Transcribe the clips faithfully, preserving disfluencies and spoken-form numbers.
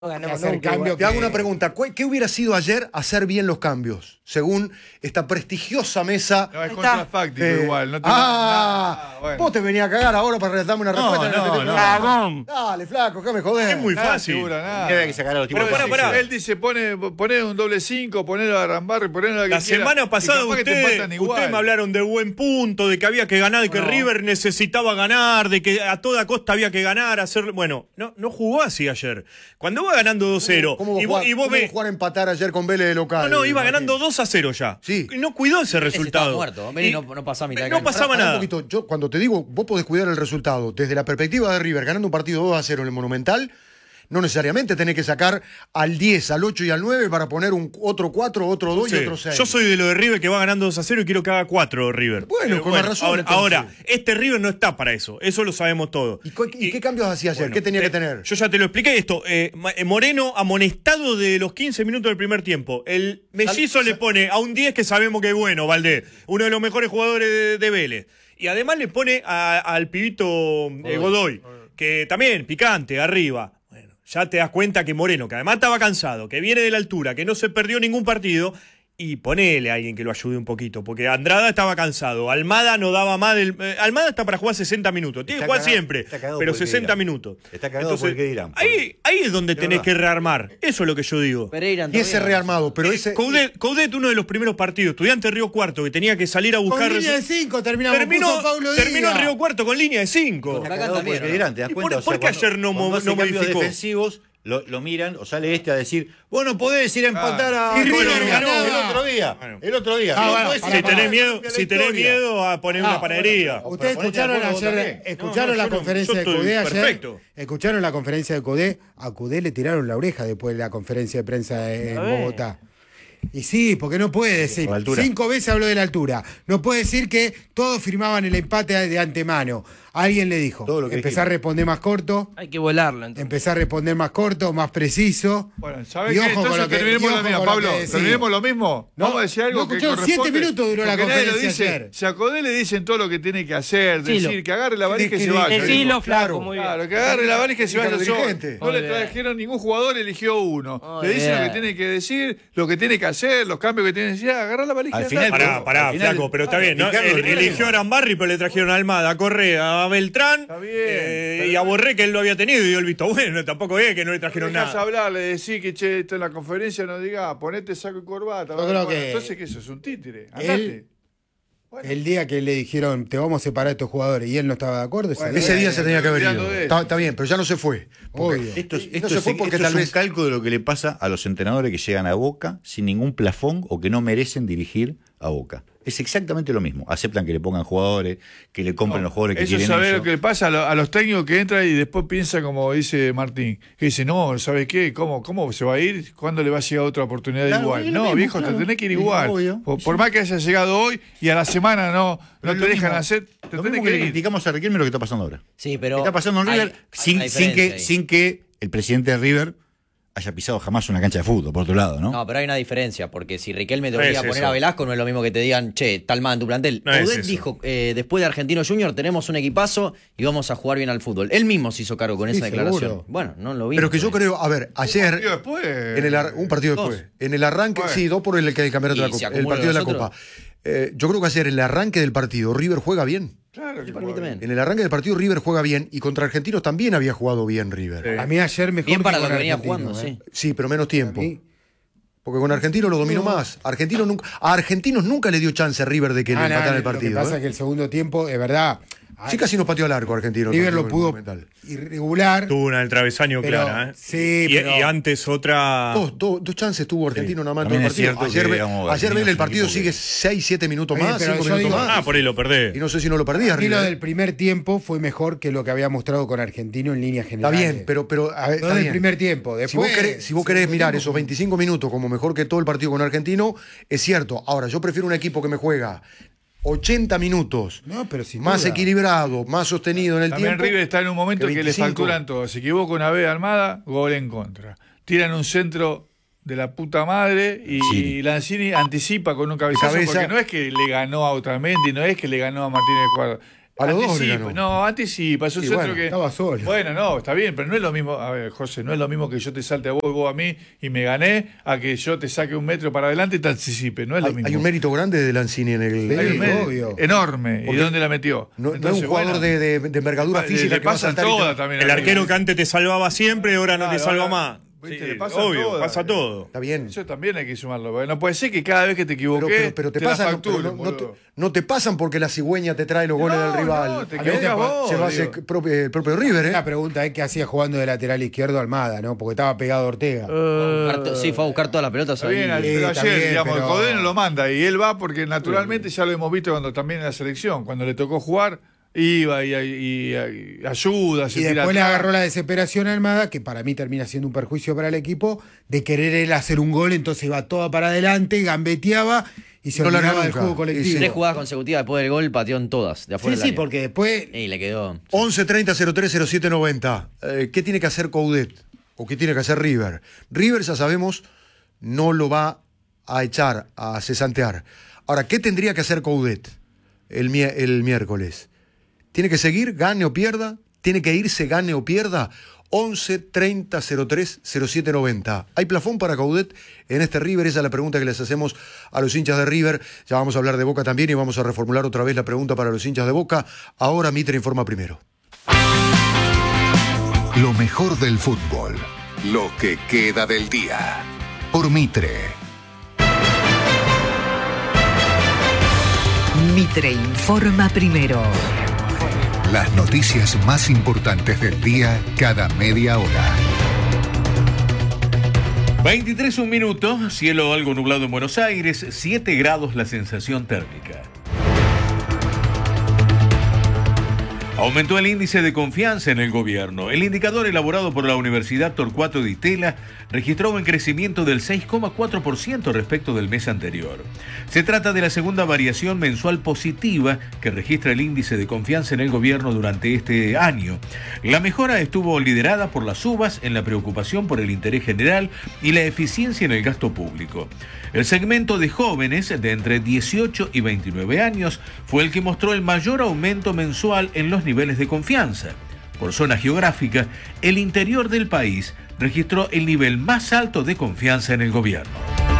Ganó hacer nunca, cambio. igual. Te hago una pregunta. ¿Cu- ¿Qué hubiera sido ayer hacer bien los cambios? Según esta prestigiosa mesa. No, es Ahí contrafáctico eh, igual. No te ah, ah, bueno. vos te venías a cagar ahora para darme una No, respuesta. no, te- no. Cagón. Dale, flaco, que me jodés. Es muy Nada fácil. asegura nada. Tiene que sacar a los tipos. Pero de pará, pará. decisión. Él dice, pone, pone un doble cinco, ponelo a Rambarri, ponelo a La quien quiera, semana y pasada capaz que te ustedes, empatan igual. ustedes me hablaron de buen punto, de que había que ganar, de que No. River necesitaba ganar, de que a toda costa había que ganar, hacer. Bueno, no, no jugó así ayer. Cuando va ganando dos cero ¿Cómo vos y vos, jugás- y vos cómo ves. vos jugar a empatar ayer con Vélez de local? No, no, iba Martín? ganando dos a cero ya. Sí. Y no cuidó ese Ese resultado. estaba muerto. Vení, Y- no, no pasaba mitad de No cancha. pasaba Pará, pará nada. un poquito. Yo, cuando te digo, vos podés cuidar el resultado desde la perspectiva de River, ganando un partido dos a cero en el Monumental, no necesariamente tenés que sacar al diez, al ocho y al nueve para poner un otro cuatro, otro dos Sí. y otro seis. Yo soy de lo de River que va ganando dos a cero y quiero que haga cuatro River. Bueno, con más razón, Ahora, entonces. ahora, este River no está para eso. Eso lo sabemos todos. ¿Y, cu- y qué cambios hacía ayer? Bueno, ¿Qué tenía te- que tener? Yo ya te lo expliqué esto. Eh, Ma- eh, Moreno amonestado de los quince minutos del primer tiempo. El mellizo Sal- le pone a un diez que sabemos que es bueno, Valdés. Uno de los mejores jugadores de, de Vélez. Y además le pone a- al pibito eh, Godoy, que también, picante, arriba. Bueno, ya te das cuenta que Moreno, que además estaba cansado, que viene de la altura, que no se perdió ningún partido. Y ponele a alguien que lo ayude un poquito, porque Andrada estaba cansado, Almada no daba más del... eh, Almada está para jugar sesenta minutos, tiene que Está jugar cagado- siempre, está cagado pero por el que sesenta dirán. minutos. Está cagado por el que dirán. Ahí, ahí es donde tenés verdad. que rearmar, eso es lo que yo digo. Pereira Y ese todavía. rearmado, pero ese. Coudet, Coudet, uno de los primeros partidos, Estudiante Río Cuarto, que tenía que salir a buscar... Con línea de resu- cinco terminamos. terminó, puso Paulo Díaz. terminó en Río Cuarto con línea de cinco. Acá ¿Y también, por, ¿no? dirán, ¿te das ¿Y cuenta? por- por qué ayer no mo- cuando hace no cambios modificó? defensivos, lo, lo miran, o sale este a decir, vos no podés ir a empatar a... Y River Bueno, ganó. ganó el otro día, Bueno. el otro día. Ah, No bueno, podés pará, si ir a pará. tenés miedo, Cambia la si tenés historia. miedo a poner Ah, una panadería. Ustedes Para ponerte escucharon de acuerdo ayer, también. escucharon No, no, la yo no- conferencia yo de estoy Cudé ayer. perfecto. Escucharon la conferencia de Cudé. A Cudé le tiraron la oreja después de la conferencia de prensa en A ver. Bogotá. Y sí, porque no puede decir. Por la altura. Cinco veces habló de la altura. No puede decir que todos firmaban el empate de antemano. Alguien le dijo, Todo lo que empezar a responder más corto, Hay que volarlo, entonces. empezar a responder más corto, más preciso. Bueno, ¿sabés Y qué? ojo con Entonces lo que- terminemos y lo ojo mismo, con lo Pablo. que decimos. Terminemos lo mismo. No, Vamos a decir algo no que escucharon, corresponde. siete minutos duró la Porque nadie lo conferencia dice. ayer. Si a Codé le dicen todo lo que tiene que hacer, Decilo. decir que agarre la valija y Que- se que- vaya. Decilo, digo. flaco, Claro, muy bien. Claro, que agarre la valija y se Dígalo, vaya solo. dirigente. No le Muy bien. trajeron ningún jugador, eligió uno. Muy Le dicen lo bien. que tiene que decir, lo que tiene que hacer, los cambios que tiene que decir. Agarrar la valija. Al y final, andate. pará, pará, al final- flaco, pero está bien, ¿no? Y Carlos El- Rivera eligió a Arambarri, pero le trajeron a Almada, a Correa, a Beltrán Está bien, eh, pero- y a Borré, que él lo había tenido y dio el visto bueno. Tampoco es que no le trajeron Dejas nada. hablar, le decís que che, esto en la conferencia no diga, ponete saco y corbata. Yo creo Bueno, que entonces, ¿qué eso? Es un títere. Andate. Él, el día que le dijeron, te vamos a separar a estos jugadores, y él no estaba de acuerdo, ese Bueno, día- Ese día se tenía que haber Olvidando ido. de eso. Está, está bien, pero ya no se fue. Porque- Obvio. Esto, es, no esto se es- fue porque esto tal es un vez. calco de lo que le pasa a los entrenadores que llegan a Boca sin ningún plafón o que no merecen dirigir a Boca. Es exactamente lo mismo. Aceptan que le pongan jugadores, que le compren los jugadores que Eso es quieren saber ellos. lo que le pasa a, lo- a los técnicos que entran y después piensa como dice Martín, que dice, no, ¿sabes qué? ¿Cómo, ¿Cómo se va a ir? ¿Cuándo le va a llegar otra oportunidad Claro, igual? es lo No, mismo, viejo, claro. te tenés que ir Sí, igual. obvio. Por, por más que haya llegado hoy y a la semana no, Pero no es te lo dejan mismo. hacer, te Lo tenés mismo que que le ir. criticamos a Riquelme lo que está pasando ahora. Sí, pero. está pasando en hay- River hay sin, una sin, que, diferencia ahí. sin que el presidente de River haya pisado jamás una cancha de fútbol, por otro lado, ¿no? No, pero hay una diferencia, porque si Riquelme te No obliga es a poner eso. a Velasco, no es lo mismo que te digan, che, tal más en tu plantel. No es Coudet eso. dijo, eh, después de Argentino Junior tenemos un equipazo y vamos a jugar bien al fútbol. Él mismo se hizo cargo con Sí, esa declaración. seguro. Bueno, no lo vi. Pero que yo creo, a ver, ayer. partido después. En el ar- un partido Dos. después. En el arranque, Bueno. sí, dos por el, el campeonato Y de la se Copa. El acumulan partido de la los otros. Copa. Eh, yo creo que ayer, en el arranque del partido, River juega bien. Claro que para mí juega también. En el arranque del partido, River juega bien. Y contra Argentinos también había jugado bien River. A mí ayer mejor Bien para que lo con que venía Argentino, jugando, ¿eh? sí. Sí, pero menos tiempo. A mí- Porque con Argentinos lo dominó más. Argentinos nunca, a Argentinos nunca le dio chance a River de que le Ah, no, empatara el lo que partido. pasa ¿eh? es que el segundo tiempo, es verdad, Sí, casi nos pateó al arco Argentino. el River partido lo pudo Monumental. irregular. Tuvo una del travesaño Pero- clara, ¿eh? sí, y, pero- y antes otra... Dos, dos, dos chances tuvo Argentino nada más en todo También el es partido. cierto Ayer, que, ve- digamos, ayer Argentino ven es el un partido equipo que- sigue seis, siete minutos Oye, más, pero cinco yo minutos digo- más. Ah, por ahí lo perdés. Y no sé si no lo perdías, A mí lo River. del primer tiempo fue mejor que lo que había mostrado con Argentino en líneas Está generales. bien, pero, pero a ver, Lo está del bien. primer tiempo. Si vos Después, querés, si vos querés segundo mirar tiempo, esos veinticinco minutos como mejor que todo el partido con Argentino, es cierto. Ahora, yo prefiero un equipo que me juega ochenta minutos, No, pero sin más duda. equilibrado, más sostenido en el También tiempo. River está en un momento que que, le veinticinco. facturan todo. Se equivoca una vez Armada, gol en contra. Tiran un centro de la puta madre y, Sí. y Lanzini anticipa con un cabezazo Cabeza. porque no es que le ganó a Otamendi, no es que le ganó a Martínez Cuadro. A los dos le Anticipa, ganó. no, anticipa, es un Sí, centro bueno, que. estaba solo. Bueno, no, está bien, pero no es lo mismo. A ver, José, no es lo mismo que yo te salte a vos y vos a mí y me gané, a que yo te saque un metro para adelante y te anticipe. No es lo Hay, mismo. hay un mérito grande de Lanzini en el. Sí, Hay un mérito obvio. enorme. ¿Y Porque dónde la metió? No, no es Entonces, un jugador bueno, de, de, de envergadura le- física le que va a pasan saltar y te- todas también. El a arquero River. que antes te salvaba siempre, ahora no Claro, te salva ahora, más. viste, Sí, le pasan obvio, todas. pasa todo. Está bien. Eso también hay que sumarlo. porque No puede ser que cada vez que te equivoques. Pero, pero, pero te, la pasan, pero facturen, no, no te, boludo. no te pasan porque la cigüeña te trae los goles No, del rival. no, te A veces equivocas vos, se lo hace digo. propio- el propio River, ¿eh? La pregunta es qué hacía jugando de lateral izquierdo Almada, ¿no? Porque estaba pegado a Ortega. Fue a buscar to- sí, fue a buscar todas las pelotas Está ahí. bien, Sí, pero está ayer, bien, digamos, pero- el Codeno lo manda y él va porque naturalmente ya lo hemos visto cuando también en la selección, cuando le tocó jugar, iba y, y- y ayuda, se Y tira después le atrás. agarró la desesperación a Almada, que para mí termina siendo un perjuicio para el equipo, de querer él hacer un gol, entonces iba toda para adelante, gambeteaba y se No larga olvidaba del nunca. juego colectivo. Tres jugadas consecutivas después del gol, pateó en todas. De afuera Sí, del sí, área. porque después Y le quedó. once treinta cero tres cero siete noventa. Eh, ¿Qué tiene que hacer Coudet? ¿O qué tiene que hacer River? River, ya sabemos, no lo va a echar, a cesantear. Ahora, ¿qué tendría que hacer Coudet el, mi- el miércoles? ¿Tiene que seguir, gane o pierda? ¿Tiene que irse, gane o pierda? once treinta cero tres cero siete noventa. ¿Hay plafón para Coudet en este River? Esa es la pregunta que les hacemos a los hinchas de River. Ya vamos a hablar de Boca también y vamos a reformular otra vez la pregunta para los hinchas de Boca. Ahora Mitre informa primero. Lo mejor del fútbol. Lo que queda del día. Por Mitre. Mitre informa primero. Las noticias más importantes del día cada media hora. veintitrés, un minuto, cielo algo nublado en Buenos Aires, siete grados la sensación térmica. Aumentó el índice de confianza en el gobierno. El indicador elaborado por la Universidad Torcuato Di Tella registró un crecimiento del seis coma cuatro por ciento respecto del mes anterior. Se trata de la segunda variación mensual positiva que registra el índice de confianza en el gobierno durante este año. La mejora estuvo liderada por las subas en la preocupación por el interés general y la eficiencia en el gasto público. El segmento de jóvenes de entre dieciocho y veintinueve años fue el que mostró el mayor aumento mensual en los niveles de confianza. Por zona geográfica, el interior del país registró el nivel más alto de confianza en el gobierno.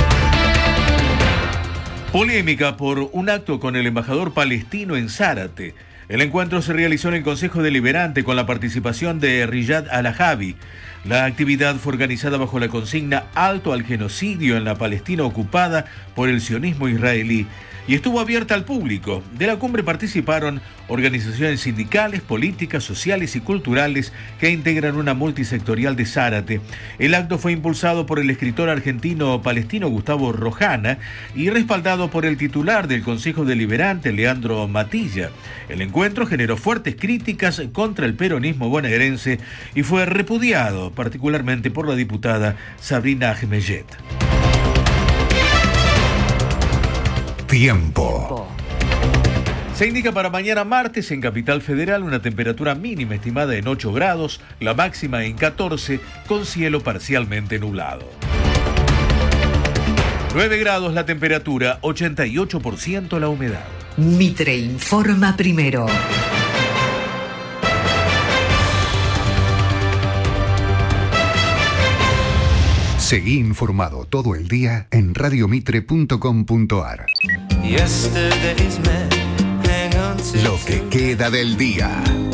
Polémica por un acto con el embajador palestino en Zárate. El encuentro se realizó en el Consejo Deliberante con la participación de Riyad Al-Ahabi. La actividad fue organizada bajo la consigna Alto al genocidio en la Palestina ocupada por el sionismo israelí y estuvo abierta al público. De la cumbre participaron organizaciones sindicales, políticas, sociales y culturales que integran una multisectorial de Zárate. El acto fue impulsado por el escritor argentino-palestino Gustavo Rojana y respaldado por el titular del Consejo Deliberante, Leandro Matilla. El encuentro generó fuertes críticas contra el peronismo bonaerense y fue repudiado particularmente por la diputada Sabrina Ahmeyet. Tiempo. Se indica para mañana martes en Capital Federal una temperatura mínima estimada en ocho grados, la máxima en catorce, con cielo parcialmente nublado. nueve grados la temperatura, ochenta y ocho por ciento la humedad. Mitre informa primero. Seguí informado todo el día en radiomitre punto com punto ar. Lo que queda del día.